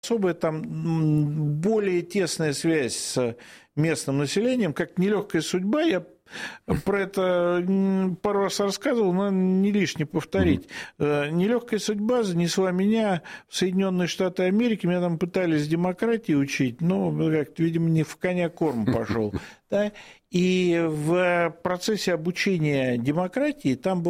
особая там более тесная связь с местным населением, как нелегкая судьба. Я про это пару раз рассказывал, но не лишне повторить. Нелегкая судьба занесла меня в Соединенные Штаты Америки. Меня там пытались демократии учить, но как-то, видимо, не в коня корм пошел. Да? И в процессе обучения демократии там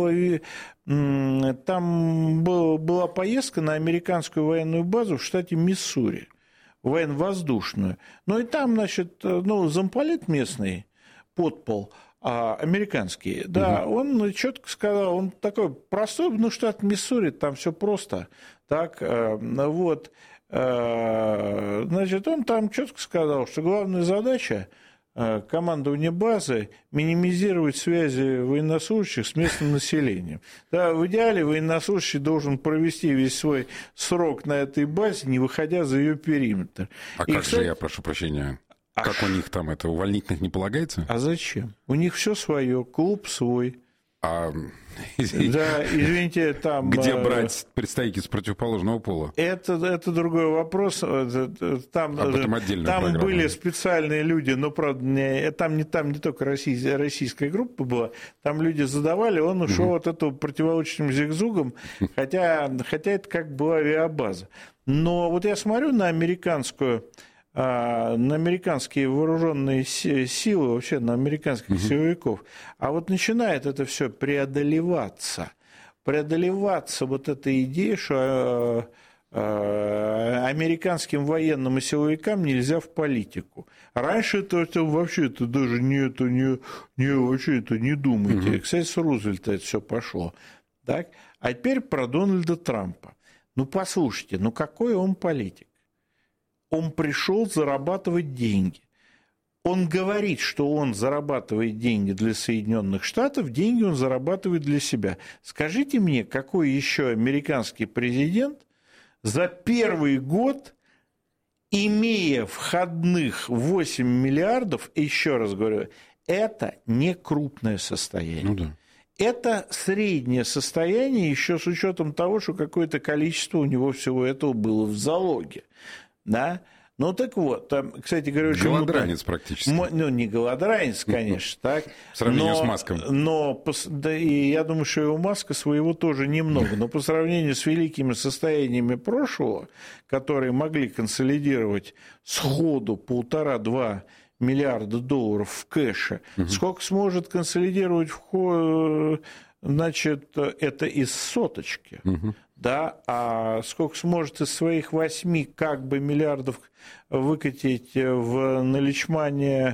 была поездка на американскую военную базу в штате Миссури, военно-воздушную. Ну и там, значит, замполит местный, подпол, американский, да, он четко сказал, он такой простой, штат Миссури, там все просто, так, вот, значит, он там четко сказал, что главная задача командования базы минимизировать связи военнослужащих с местным населением. Да, в идеале военнослужащий должен провести весь свой срок на этой базе, не выходя за ее периметр. А как же, я прошу прощения, как у них там это, увольнительных не полагается? А зачем? У них все свое, клуб свой. Да, извините, там... Где брать представителей с противоположного пола? Это другой вопрос. Там были специальные люди, но, правда, там не только российская группа была, там люди задавали, он ушел от этого противолодочным зигзугом, хотя это как была авиабаза. Но вот я смотрю на американские вооруженные силы, вообще на американских силовиков, а вот начинает это все преодолеваться вот эта идея, что американским военным и силовикам нельзя в политику. Раньше это вообще это даже вообще это не думайте. Кстати, с Рузвельта это все пошло. Так? А теперь про Дональда Трампа. Послушайте, какой он политик? Он пришел зарабатывать деньги. Он говорит, что он зарабатывает деньги для Соединенных Штатов, деньги он зарабатывает для себя. Скажите мне, какой еще американский президент за первый год, имея входных 8 миллиардов, еще раз говорю, это не крупное состояние. Это среднее состояние, еще с учетом того, что какое-то количество у него всего этого было в залоге. Да? Так вот, там, кстати говоря, голодранец практически. Не голодранец, конечно, так. В сравнении с Маском. И я думаю, что и у Маска своего тоже немного. Но по сравнению с великими состояниями прошлого, которые могли консолидировать сходу 1,5-2 миллиарда долларов в кэше, сколько сможет консолидировать значит, это из соточки, да, а сколько сможет из своих 8 миллиардов выкатить в наличмание,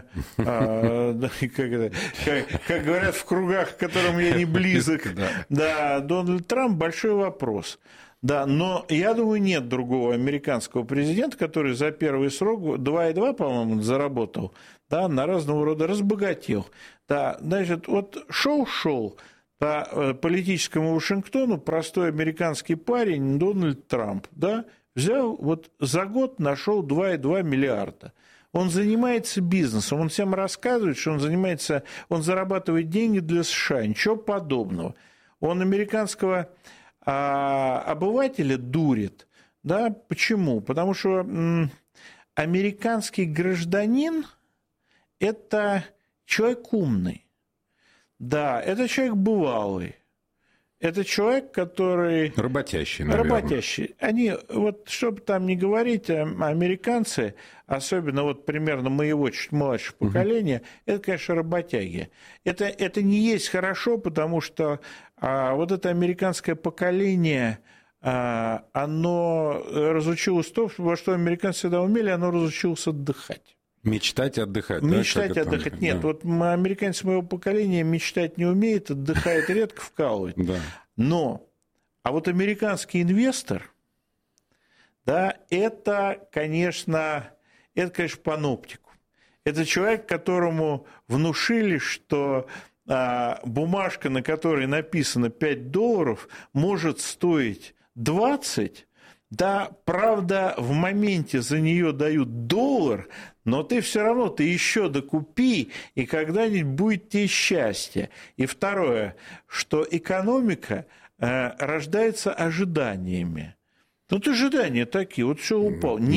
как говорят в кругах, к которым я не близок, да, Дональд Трамп, большой вопрос. Да, но я думаю, нет другого американского президента, который за первый срок 2,2, по-моему, заработал, да, на разного рода разбогател. Да, значит, вот шел по политическому Вашингтону простой американский парень Дональд Трамп, да, взял, вот за год нашел 2,2 миллиарда. Он занимается бизнесом, он всем рассказывает, что он зарабатывает деньги для США, ничего подобного. Он американского обывателя дурит, да, почему? Потому что американский гражданин – это человек умный. Да, это человек бывалый. Это человек, который... Работящий, наверное. Работящий. Они, вот, чтобы там не говорить, американцы, особенно вот примерно моего чуть младшего поколения, это, конечно, работяги. Это не есть хорошо, потому что вот это американское поколение, оно разучилось то, во что американцы всегда умели, оно разучилось отдыхать. Мечтать и отдыхать. Мечтать и отдыхать. Да? Нет, вот американцы моего поколения мечтать не умеют, отдыхает редко, вкалывает. Да. Но, а вот американский инвестор, да, это, конечно, паноптику. Это человек, которому внушили, что бумажка, на которой написано $5, может стоить 20. Да, правда, в моменте за нее дают $1, но ты все равно, ты еще докупи, и когда-нибудь будет тебе счастье. И второе, что экономика рождается ожиданиями. Тут ожидания такие, вот все упало.